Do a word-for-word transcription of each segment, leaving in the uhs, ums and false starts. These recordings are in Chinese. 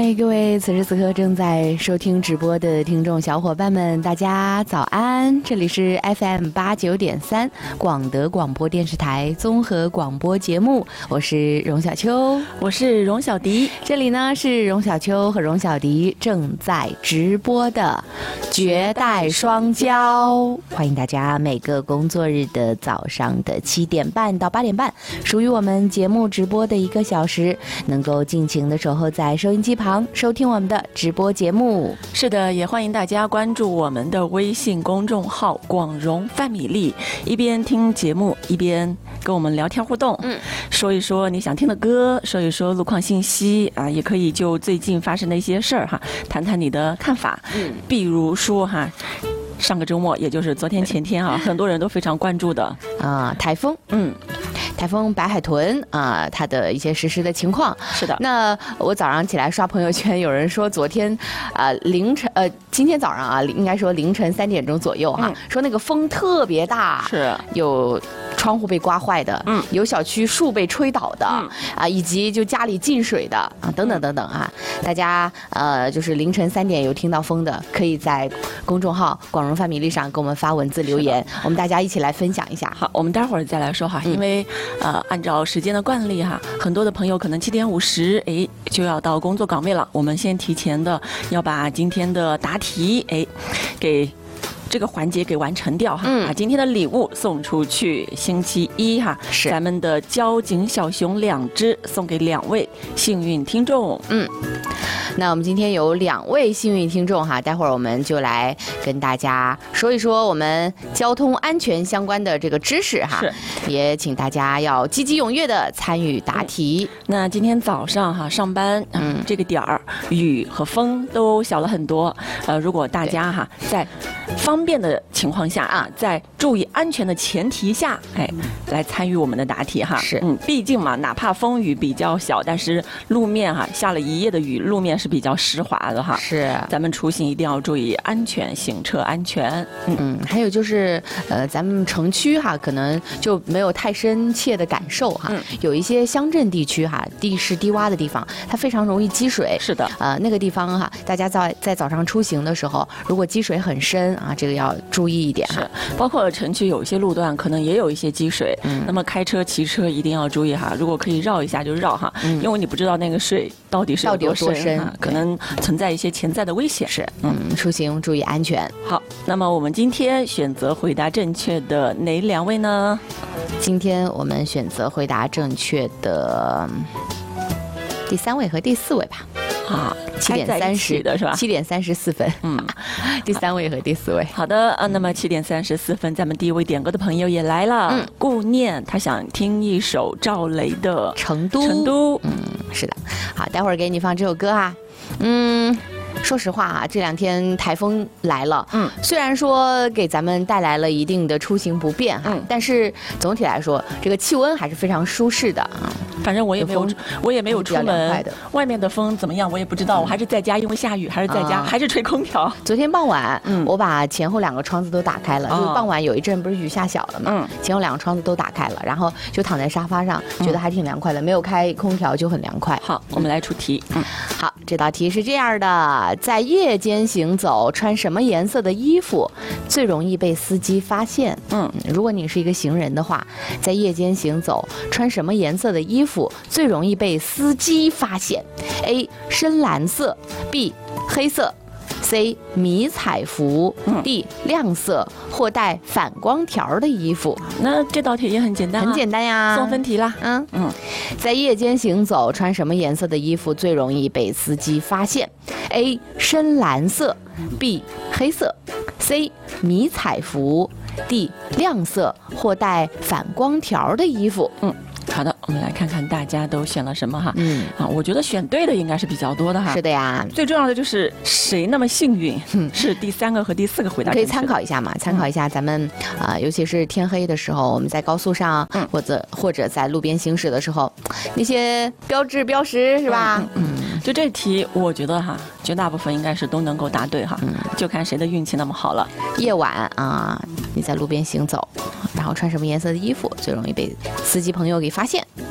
嗨，各位此时此刻正在收听直播的听众小伙伴们，大家早安！这里是 F M 八九点三广德广播电视台综合广播节目，我是荣小秋， 我是荣小迪。 这里呢是荣小秋和荣小迪正在直播的绝代双骄，欢迎大家每个工作日的早上的七点半到八点半，属于我们节目直播的一个小时，能够尽情的守候在收音机旁收听我们的直播节目。 是的，也欢迎大家关注我们的微信公众号广荣范米粒，一边听节目一边跟我们聊天互动，嗯，说一说你想听的歌，说一说路况信息啊，也可以就最近发生的一些事儿哈，谈谈你的看法，嗯，比如说哈。上个周末，也就是昨天前天啊，很多人都非常关注的啊、呃，台风， 嗯， 台风白海豚啊、呃，它的一些实时的情况。 是的。 那我早上起来刷朋友圈，有人说昨天啊、呃、凌晨呃今天早上啊，应该说凌晨三点钟左右哈、嗯，说那个风特别大， 是有窗户被刮坏的，嗯，有小区树被吹倒的，嗯、啊，以及就家里进水的啊，等等等等啊，大家呃就是凌晨三点有听到风的，可以在公众号广荣范米粒上给我们发文字留言，我们大家一起来分享一下。 好，我们待会儿再来说哈，因为、嗯、呃按照时间的惯例哈，很多的朋友可能七点五十哎就要到工作岗位了，我们先提前的要把今天的答题哎给。这个环节给完成掉哈，嗯、把今天的礼物送出去。星期一哈，是咱们的交警小熊两只送给两位幸运听众。 嗯，那我们今天有两位幸运听众哈，待会儿我们就来跟大家说一说我们交通安全相关的这个知识哈，是也请大家要积极踊跃的参与答题。 嗯、那今天早上哈上班，嗯，这个点儿雨和风都小了很多。呃，如果大家哈在方便的情况下啊，在注意安全的前提下，哎，来参与我们的答题哈。 是， 嗯，毕竟嘛，哪怕风雨比较小，但是路面哈下了一夜的雨，路面是比较湿滑的哈。 是， 咱们出行一定要注意安全，行车安全。 嗯，嗯还有就是呃，咱们城区哈，可能就没有太深切的感受哈。嗯、有一些乡镇地区哈，地势低洼的地方，它非常容易积水。 是的， 呃，那个地方哈，大家在在早上出行的时候，如果积水很深啊，这个要注意一点。 是，包括城区有一些路段可能也有一些积水，嗯，那么开车骑车一定要注意哈，如果可以绕一下就绕哈，嗯、因为你不知道那个水到底是有多深，多深可能存在一些潜在的危险。 是，嗯，出行注意安全。 好，那么我们今天选择回答正确的哪两位呢？ 今天我们选择回答正确的第三位和第四位吧。 啊， 七点三十的是吧？ 七点三十四分，嗯，第三位和第四位。 好的啊，那么七点三十四分，咱们第一位点歌的朋友也来了，嗯，顾念他想听一首赵雷的《 成都》。 成都， 嗯，是的。好，待会儿给你放这首歌啊，嗯。说实话啊，这两天台风来了，嗯，虽然说给咱们带来了一定的出行不便哈，嗯、但是总体来说，这个气温还是非常舒适的啊。 反正我也没有，我也没有出门，外面的风怎么样我也不知道，嗯、我还是在家，因为下雨还是在家，嗯、还是吹空调。 昨天傍晚，嗯，我把前后两个窗子都打开了，嗯、就是傍晚有一阵不是雨下小了嘛，嗯，前后两个窗子都打开了，然后就躺在沙发上，觉得还挺凉快的，没有开空调就很凉快。 好，我们来出题。 嗯，好，这道题是这样的。在夜间行走，穿什么颜色的衣服最容易被司机发现？嗯，如果你是一个行人的话，在夜间行走，穿什么颜色的衣服最容易被司机发现 ？A. 深蓝色 ，B. 黑色 ，C. 迷彩服 ，D. 亮色或带反光条的衣服。 那这道题也很简单、啊， 很简单呀， 送分题啦。 嗯嗯，在夜间行走，穿什么颜色的衣服最容易被司机发现 ？A. 深蓝色 ，B. 黑色 ，C. 迷彩服 ，D. 亮色或带反光条的衣服。嗯。 好的，我们来看看大家都选了什么哈。嗯啊，我觉得选对的应该是比较多的哈。 是的呀， 最重要的就是谁那么幸运，嗯、是第三个和第四个回答。 可以参考一下嘛，参考一下咱们啊、呃，尤其是天黑的时候，我们在高速上，嗯、或者或者在路边行驶的时候，那些标志标识是吧？ 嗯，嗯嗯就这题，我觉得哈，绝大部分应该是都能够答对哈，嗯、就看谁的运气那么好了。 夜晚啊，你在路边行走，然后穿什么颜色的衣服最容易被司机朋友给发现？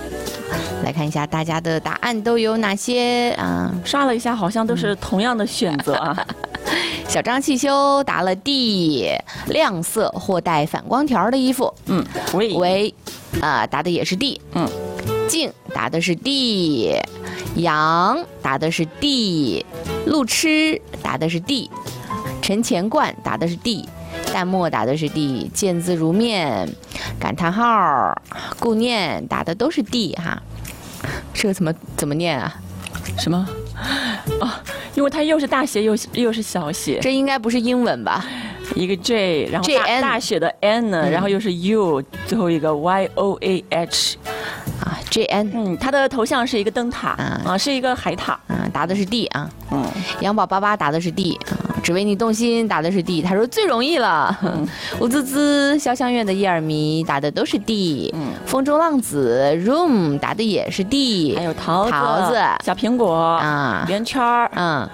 来看一下大家的答案都有哪些啊？ 刷了一下，好像都是同样的选择啊。 小张汽修答了 D， 亮色或带反光条的衣服。 嗯，喂喂，啊，答的也是 D。 嗯， 静答的是 D， 杨答的是 D， 路痴答的是 D， 陈乾冠答的是 D， 淡漠答的是 D， 见字如面，感叹号，顾念答的都是 D 哈。这个怎么怎么念啊？ 什么？哦，因为它又是大写又又是小写， 这应该不是英文吧？ 一个 J， 然后 J 大 N 大写的 N 呢，嗯、然后又是 U， 最后一个 Y O A H， 啊 ，J N， 嗯，它的头像是一个灯塔啊，啊是一个海獭， 嗯，答的是 D 啊， 嗯， 杨宝八八答的是 D 啊，只为你动心答的是 D， 他说最容易了，嗯、吴滋滋潇湘苑的叶尔迷答的都是 D， 嗯，风中浪子 Room 答的也是 D， 还有桃子、 桃子小苹果啊， 圆圈儿， 嗯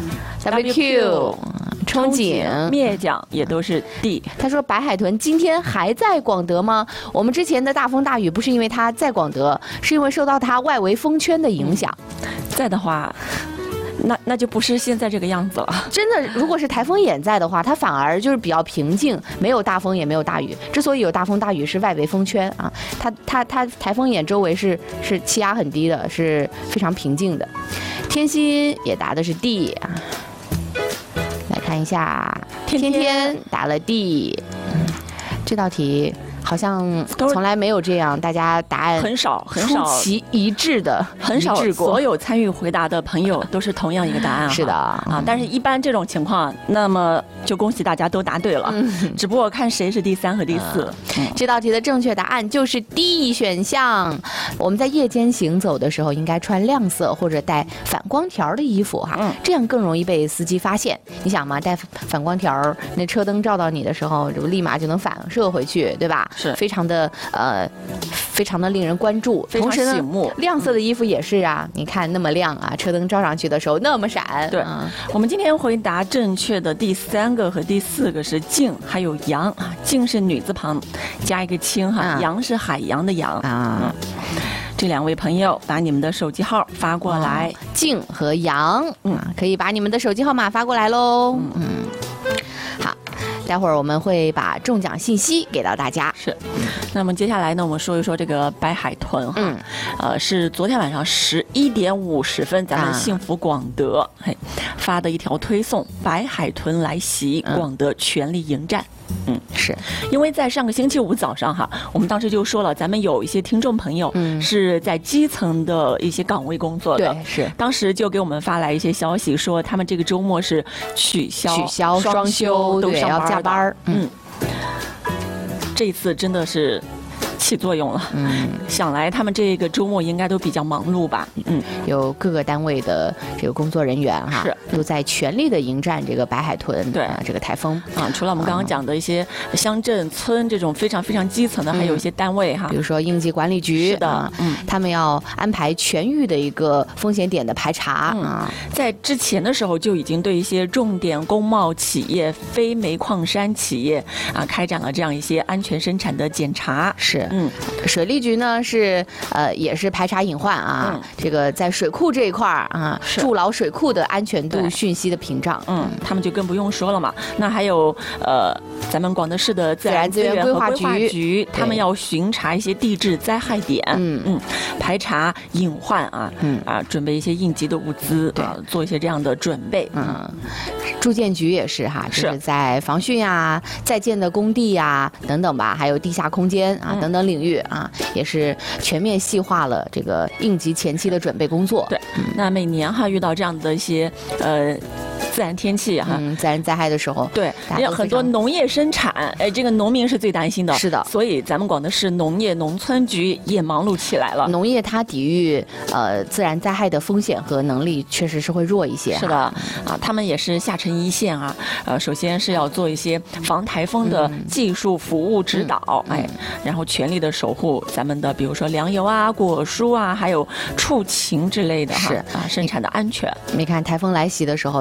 ，W Q。憧憬、 灭奖也都是 D。 他说：“白海豚今天还在广德吗？我们之前的大风大雨不是因为它在广德，是因为受到它外围风圈的影响。 在的话，那那就不是现在这个样子了。 真的，如果是台风眼在的话，它反而就是比较平静，没有大风也没有大雨。之所以有大风大雨，是外围风圈啊，它它它台风眼周围是是气压很低的，是非常平静的。天心也答的是 D 啊。”来看一下，天天答了 D， 这道题好像从来没有这样，大家答案很少很少出奇一致的， 很少所有参与回答的朋友都是同样一个答案。 是的啊，但是一般这种情况，那么就恭喜大家都答对了，嗯、只不过看谁是第三和第四。 嗯、这道题的正确答案就是 D 选项。我们在夜间行走的时候，应该穿亮色或者带反光条的衣服哈，嗯、这样更容易被司机发现。你想嘛，带反光条，那车灯照到你的时候，立马就能反射回去，对吧？ 是非常的呃，非常的令人关注。 同时醒目， 亮色的衣服也是啊，嗯、你看那么亮啊，车灯照上去的时候那么闪。 对， 嗯、 我们今天回答正确的第三个和第四个是静，还有洋啊，静是女字旁加一个清哈，嗯、洋是海洋的洋啊。嗯这两位朋友把你们的手机号发过来， 静和杨，嗯，可以把你们的手机号码发过来喽。嗯，好，待会儿我们会把中奖信息给到大家。 是，那么接下来呢，我们说一说这个白海豚哈，嗯、呃，是昨天晚上十一点五十分，咱们幸福广德、啊、嘿发的一条推送，白海豚来袭，广德全力迎战。嗯， 是因为在上个星期五早上哈，我们当时就说了，咱们有一些听众朋友是在基层的一些岗位工作的， 对，是当时就给我们发来一些消息，说他们这个周末是取消、 取消双休， 都上班要加班。 嗯，这一次真的是起作用了。嗯，想来他们这个周末应该都比较忙碌吧。嗯， 有各个单位的这个工作人员哈， 是都在全力的迎战这个白海豚， 对、 啊、这个台风啊。除了我们刚刚讲的一些乡镇村这种非常非常基层的，嗯、还有一些单位哈， 比如说应急管理局， 是的， 啊、嗯，他们要安排全域的一个风险点的排查、嗯、啊。 在之前的时候就已经对一些重点工贸企业、非煤矿山企业啊开展了这样一些安全生产的检查。 是，嗯，水利局呢是呃也是排查隐患啊，嗯、这个在水库这一块儿啊，筑牢水库的安全度讯息的屏障。 嗯，他们就更不用说了嘛。那还有呃，咱们广德市的自然资源规划局，局他们要巡查一些地质灾害点，嗯嗯，排查隐患啊，嗯啊，准备一些应急的物资啊，做一些这样的准备。 嗯，住建局也是哈，就是在防汛啊、在建的工地呀、啊、等等吧，还有地下空间啊、嗯、等等领域啊，也是全面细化了这个应急前期的准备工作。 对，嗯、那每年哈遇到这样的一些呃。自然天气哈、 嗯，自然灾害的时候， 对，有很多农业生产，哎，这个农民是最担心的。 是的， 所以咱们广德市农业农村局也忙碌起来了。 农业它抵御呃自然灾害的风险和能力确实是会弱一些。 是的，啊，他们也是下沉一线啊，呃，首先是要做一些防台风的技术服务指导，嗯、哎，然后全力的守护咱们的，比如说粮油啊、果蔬啊，还有畜禽之类的哈， 是啊，生产的安全。 你看台风来袭的时候，咱们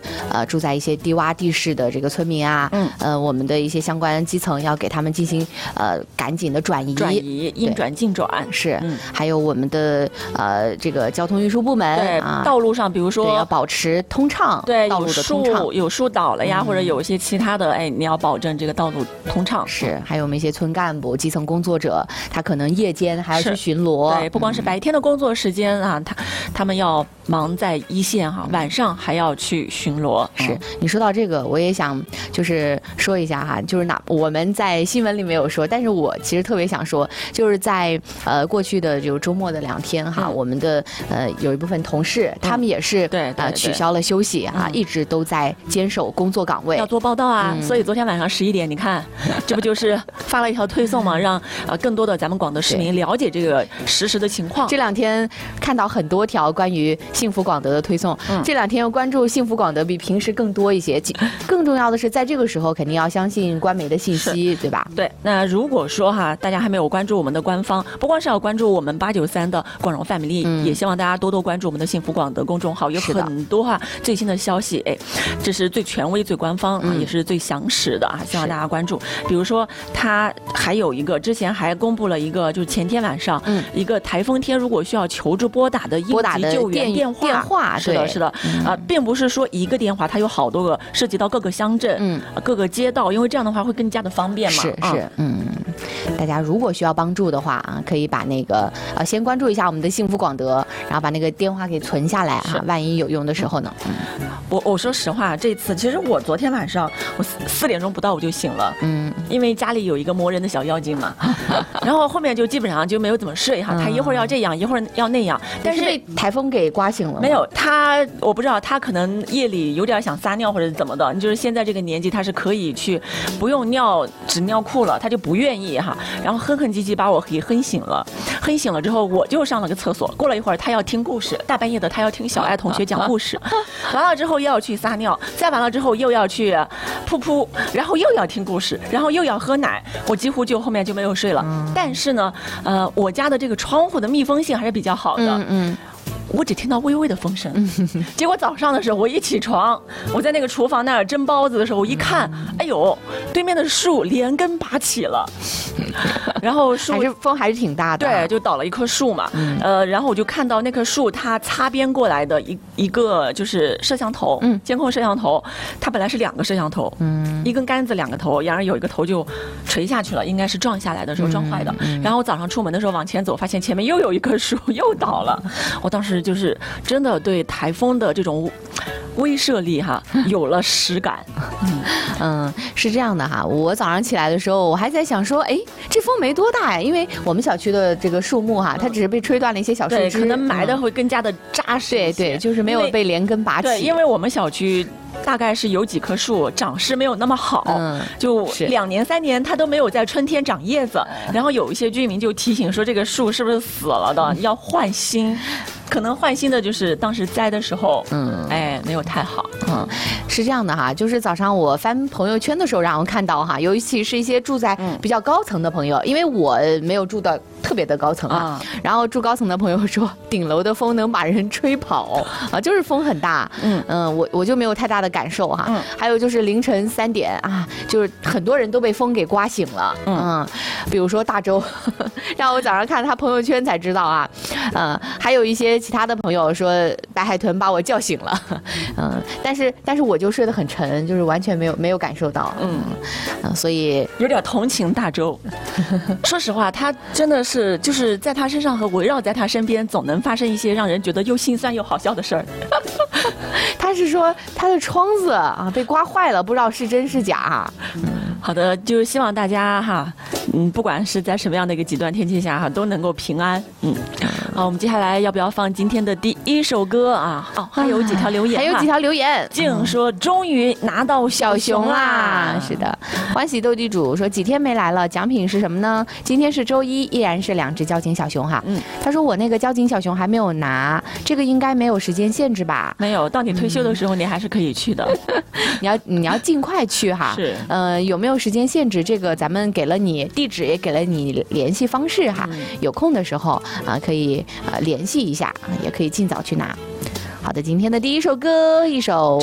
呃住在一些低洼地势的这个村民啊，嗯，呃，我们的一些相关基层要给他们进行呃赶紧的转移， 转移应转尽转是，嗯，还有我们的呃这个交通运输部门， 对， 啊、 道路上比如说要保持通畅， 对， 道路的通畅， 有树倒了呀，嗯、或者有一些其他的，哎，你要保证这个道路通畅。 是，还有我们一些村干部、基层工作者，他可能夜间还要去巡逻， 对，不光是白天的工作时间啊，他他们要忙在一线哈，晚上还要去巡逻。 是，你说到这个，我也想就是说一下哈，就是哪我们在新闻里没有说，但是我其实特别想说，就是在呃过去的就周末的两天哈，嗯、我们的呃有一部分同事，嗯、他们也是对呃取消了休息啊，嗯、一直都在坚守工作岗位， 要做报道啊。嗯、所以昨天晚上十一点，你看，这不就是发了一条推送嘛，让呃更多的咱们广德市民了解这个实时的情况。 这两天看到很多条关于幸福广德的推送，嗯、这两天关注幸福广德比平时更多一些。更重要的是，在这个时候肯定要相信官媒的信息，对吧？ 对。那如果说哈，大家还没有关注我们的官方，不光是要关注我们八九三的广荣 family，嗯、也希望大家多多关注我们的幸福广德公众号，有很多哈最新的消息，哎，这是最权威、最官方啊，嗯、也是最详实的啊，希望大家关注。比如说，它还有一个之前还公布了一个，就是前天晚上，嗯、一个台风天如果需要求助拨打的应急救援电话， 电话是的，是的，嗯、啊，并不是说一个电话，它有好多个，涉及到各个乡镇、嗯、各个街道，因为这样的话会更加的方便嘛。 是是，嗯，大家如果需要帮助的话啊，可以把那个呃先关注一下我们的幸福广德，然后把那个电话给存下来啊，万一有用的时候呢。嗯、 我我说实话，这次其实我昨天晚上我四四点钟不到我就醒了，嗯，因为家里有一个磨人的小妖精嘛，然后后面就基本上就没有怎么睡哈，他一会儿要这样，一会儿要那样，但是被台风给刮醒了吗？ 没有，他我不知道，他可能夜里有点想撒尿或者怎么的，就是现在这个年纪他是可以去不用尿纸尿裤了，他就不愿意哈，然后哼哼唧唧把我给哼醒了，哼醒了之后我就上了个厕所，过了一会儿他要听故事，大半夜的他要听小爱同学讲故事，完了之后又要去撒尿，再完了之后又要去噗噗，然后又要听故事，然后又要喝奶，我几乎就后面就没有睡了。嗯、但是呢，呃，我家的这个窗户的密封性还是比较好的。嗯嗯。我只听到微微的风声，结果早上的时候我一起床，我在那个厨房那儿蒸包子的时候，我一看，哎呦，对面的树连根拔起了，然后树还是风还是挺大的， 对，就倒了一棵树嘛，嗯、呃，然后我就看到那棵树它擦边过来的一一个就是摄像头，嗯，监控摄像头，它本来是两个摄像头，嗯，一根杆子两个头，然而有一个头就垂下去了，应该是撞下来的时候撞坏的，嗯嗯、然后我早上出门的时候往前走，发现前面又有一棵树又倒了，我当时就是真的对台风的这种威慑力哈有了实感。 嗯嗯，是这样的哈，我早上起来的时候，我还在想说，哎，这风没多大呀，因为我们小区的这个树木哈，它只是被吹断了一些小树枝， 可能埋的会更加的扎实。 对对，就是没有被连根拔起。 对，因为我们小区大概是有几棵树长势没有那么好，嗯，就两年三年它都没有在春天长叶子，然后有一些居民就提醒说这个树是不是死了的，要换新。可能换新的就是当时栽的时候，嗯，哎，没有太好， 嗯，是这样的哈，就是早上我翻朋友圈的时候，让我看到哈，尤其是一些住在比较高层的朋友，因为我没有住到特别的高层啊，然后住高层的朋友说，顶楼的风能把人吹跑啊，就是风很大，嗯嗯，我我就没有太大的感受哈，还有就是凌晨三点啊，就是很多人都被风给刮醒了，嗯，比如说大周，让我早上看他朋友圈才知道啊，嗯，还有一些。其他的朋友说白海豚把我叫醒了，嗯，但是但是我就睡得很沉，就是完全没有没有感受到，嗯，嗯，所以有点同情大周。说实话，他真的是就是在他身上和围绕在他身边，总能发生一些让人觉得又心酸又好笑的事儿。 他是说他的窗子啊被刮坏了，不知道是真是假。嗯， 好的，就是希望大家哈，嗯，不管是在什么样的一个极端天气下哈，都能够平安。嗯，好，我们接下来要不要放今天的第一首歌啊？哦，还有几条留言， 还有几条留言。 静说终于拿到小熊啦！ 是的，欢喜斗地主说几天没来了，奖品是什么呢？今天是周一，依然是两只交警小熊哈。嗯，他说我那个交警小熊还没有拿，这个应该没有时间限制吧？ 没有，到你退休的时候你还是可以去的。 你要你要尽快去哈。是，呃，有没有时间限制？这个咱们给了你地址，也给了你联系方式哈。嗯、有空的时候啊、呃，可以呃联系一下，也可以尽早去拿。好的，今天的第一首歌，一首。